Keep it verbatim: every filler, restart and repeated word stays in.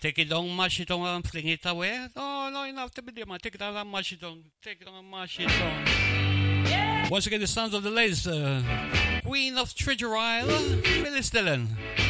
Take it down, mash it down, and fling it away. Oh, no, enough to be there, man. Take it down and mash it down. Take it down and mash it down. Yeah. Once again, the sounds of the ladies. Uh, Queen of Treasure Isle, Phyllis Dillon.